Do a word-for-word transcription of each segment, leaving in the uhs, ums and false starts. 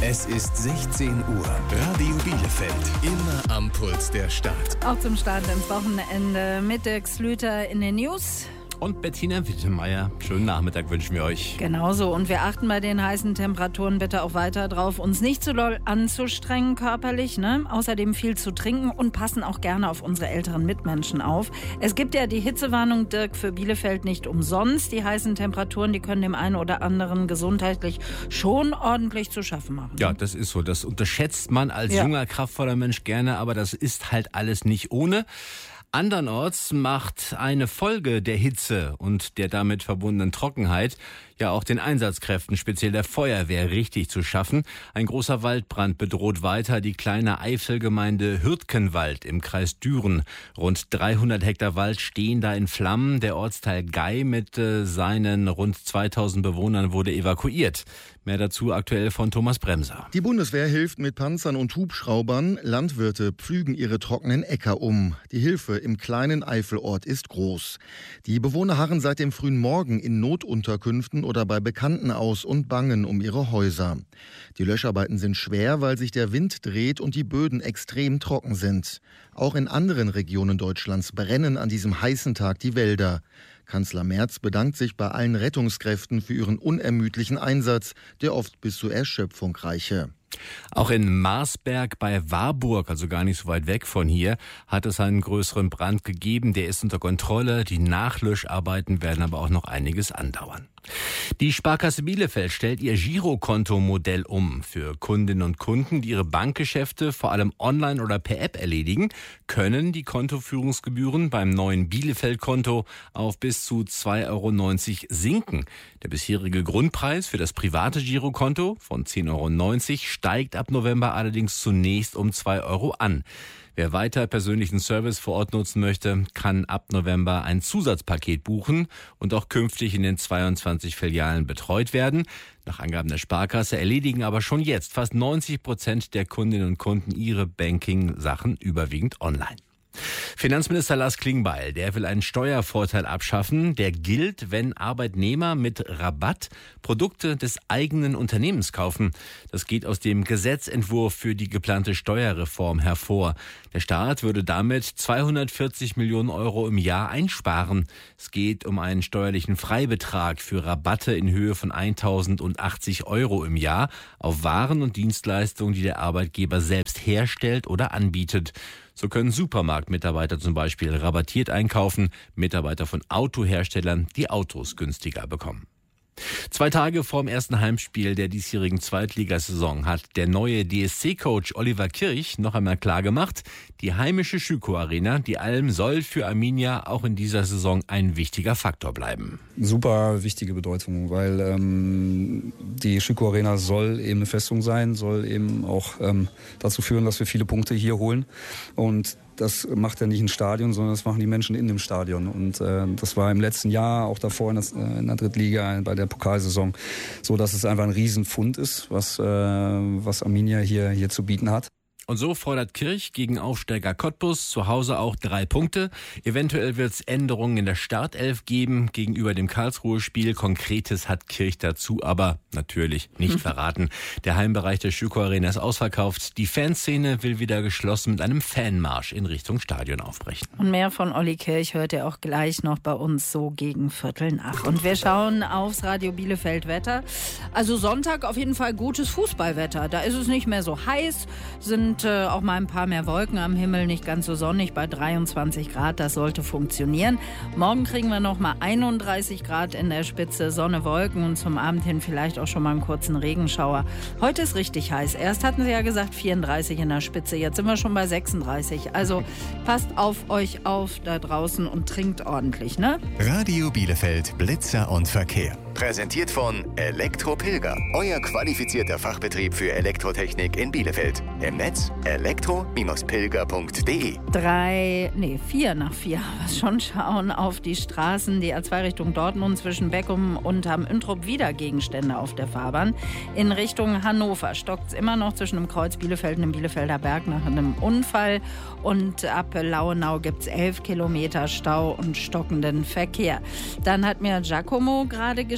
Es ist sechzehn Uhr. Radio Bielefeld. Immer am Puls der Stadt. Auch zum Start ins Wochenende mit Dirk Slüter in den News. Und Bettina Wittemeier. Schönen Nachmittag wünschen wir euch. Genauso. Und wir achten bei den heißen Temperaturen bitte auch weiter drauf, uns nicht zu doll anzustrengen körperlich. Ne? Außerdem viel zu trinken und passen auch gerne auf unsere älteren Mitmenschen auf. Es gibt ja die Hitzewarnung, Dirk, für Bielefeld nicht umsonst. Die heißen Temperaturen, die können dem einen oder anderen gesundheitlich schon ordentlich zu schaffen machen. Ja, das ist so. Das unterschätzt man als ja. junger, kraftvoller Mensch gerne, aber das ist halt alles nicht ohne. Andernorts macht eine Folge der Hitze und der damit verbundenen Trockenheit ja auch den Einsatzkräften, speziell der Feuerwehr, richtig zu schaffen. Ein großer Waldbrand bedroht weiter die kleine Eifelgemeinde Hürtgenwald im Kreis Düren. Rund dreihundert Hektar Wald stehen da in Flammen. Der Ortsteil Gei mit äh, seinen rund zweitausend Bewohnern wurde evakuiert. Mehr dazu aktuell von Thomas Bremser. Die Bundeswehr hilft mit Panzern und Hubschraubern. Landwirte pflügen ihre trockenen Äcker um. Die Hilfe im kleinen Eifelort ist groß. Die Bewohner harren seit dem frühen Morgen in Notunterkünften oder bei Bekannten aus und bangen um ihre Häuser. Die Löscharbeiten sind schwer, weil sich der Wind dreht und die Böden extrem trocken sind. Auch in anderen Regionen Deutschlands brennen an diesem heißen Tag die Wälder. Kanzler Merz bedankt sich bei allen Rettungskräften für ihren unermüdlichen Einsatz, der oft bis zur Erschöpfung reiche. Auch in Marsberg bei Warburg, also gar nicht so weit weg von hier, hat es einen größeren Brand gegeben. Der ist unter Kontrolle. Die Nachlöscharbeiten werden aber auch noch einiges andauern. Die Sparkasse Bielefeld stellt ihr Girokonto-Modell um. Für Kundinnen und Kunden, die ihre Bankgeschäfte vor allem online oder per App erledigen, können die Kontoführungsgebühren beim neuen Bielefeld-Konto auf bis zu zwei Euro neunzig sinken. Der bisherige Grundpreis für das private Girokonto von zehn Euro neunzig steigt ab November allerdings zunächst um zwei Euro an. Wer weiter persönlichen Service vor Ort nutzen möchte, kann ab November ein Zusatzpaket buchen und auch künftig in den zweiundzwanzig Filialen betreut werden. Nach Angaben der Sparkasse erledigen aber schon jetzt fast neunzig Prozent der Kundinnen und Kunden ihre Banking-Sachen überwiegend online. Finanzminister Lars Klingbeil, der will einen Steuervorteil abschaffen. Der gilt, wenn Arbeitnehmer mit Rabatt Produkte des eigenen Unternehmens kaufen. Das geht aus dem Gesetzentwurf für die geplante Steuerreform hervor. Der Staat würde damit zweihundertvierzig Millionen Euro im Jahr einsparen. Es geht um einen steuerlichen Freibetrag für Rabatte in Höhe von eintausendachtzig Euro im Jahr auf Waren und Dienstleistungen, die der Arbeitgeber selbst herstellt oder anbietet. So können Supermarktmitarbeiter zum Beispiel rabattiert einkaufen, Mitarbeiter von Autoherstellern die Autos günstiger bekommen. Zwei Tage vorm ersten Heimspiel der diesjährigen Zweitligasaison hat der neue D S C-Coach Oliver Kirch noch einmal klargemacht, die heimische Schüko-Arena, die Alm, soll für Arminia auch in dieser Saison ein wichtiger Faktor bleiben. Super wichtige Bedeutung, weil ähm, die Schüko-Arena soll eben eine Festung sein, soll eben auch ähm, dazu führen, dass wir viele Punkte hier holen. Und das macht ja nicht ein Stadion, sondern das machen die Menschen in dem Stadion. Und äh, das war im letzten Jahr, auch davor in, das, äh, in der Drittliga, bei der Pokalsaison, so dass es einfach ein Riesenfund ist, was, äh, was Arminia hier, hier zu bieten hat. Und so fordert Kirch gegen Aufsteiger Cottbus zu Hause auch drei Punkte. Eventuell wird es Änderungen in der Startelf geben gegenüber dem Karlsruhe-Spiel. Konkretes hat Kirch dazu aber natürlich nicht verraten. Der Heimbereich der Schüko Arena ist ausverkauft. Die Fanszene will wieder geschlossen mit einem Fanmarsch in Richtung Stadion aufbrechen. Und mehr von Olli Kirch hört ihr auch gleich noch bei uns so gegen Viertel nach. Und wir schauen aufs Radio Bielefeld Wetter. Also Sonntag auf jeden Fall gutes Fußballwetter. Da ist es nicht mehr so heiß, sind auch mal ein paar mehr Wolken am Himmel, nicht ganz so sonnig bei dreiundzwanzig Grad, das sollte funktionieren. Morgen kriegen wir noch mal einunddreißig Grad in der Spitze, Sonne, Wolken und zum Abend hin vielleicht auch schon mal einen kurzen Regenschauer. Heute ist richtig heiß. Erst hatten sie ja gesagt vierunddreißig in der Spitze, jetzt sind wir schon bei sechsunddreißig. Also passt auf euch auf da draußen und trinkt ordentlich, ne? Radio Bielefeld, Blitzer und Verkehr. Präsentiert von Elektro-Pilger, euer qualifizierter Fachbetrieb für Elektrotechnik in Bielefeld. Im Netz elektro Pilger punkt de. Drei, nee, vier nach vier. Aber schon schauen auf die Straßen. Die A zwei Richtung Dortmund zwischen Beckum und Hamm-Üntrop wieder Gegenstände auf der Fahrbahn. In Richtung Hannover stockt es immer noch zwischen dem Kreuz Bielefeld und dem Bielefelder Berg nach einem Unfall. Und ab Lauenau gibt es elf Kilometer Stau und stockenden Verkehr. Dann hat mir Giacomo gerade geschrieben,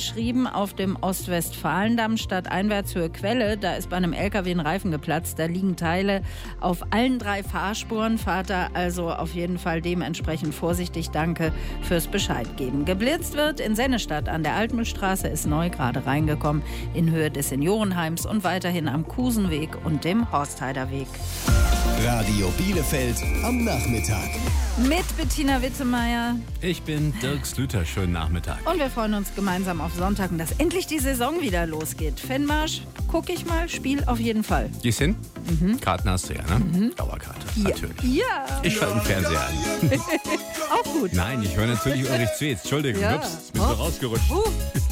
geschrieben, auf dem Ostwestfalendamm Stadt Einwärtshöhe Quelle. Da ist bei einem L K W ein Reifen geplatzt. Da liegen Teile auf allen drei Fahrspuren. Fahrt da also auf jeden Fall dementsprechend vorsichtig. Danke fürs Bescheid geben. Geblitzt wird in Sennestadt an der Altmühlstraße, ist neu gerade reingekommen in Höhe des Seniorenheims und weiterhin am Kusenweg und dem Horstheiderweg. Radio Bielefeld am Nachmittag. Mit Bettina Wittemeyer. Ich bin Dirk Slüter. Schönen Nachmittag. Und wir freuen uns gemeinsam auf Sonntag und dass endlich die Saison wieder losgeht. Fanmarsch, guck ich mal, Spiel auf jeden Fall. Gehst hin? Mhm. Karten hast du ja, ne? Mhm. Dauerkarte, ja. Natürlich. Ja. Ich schalte den Fernseher an. Auch gut. Nein, ich höre natürlich Ulrich Zwietz. Entschuldigung, ja. ups, ist mir so rausgerutscht. Uh.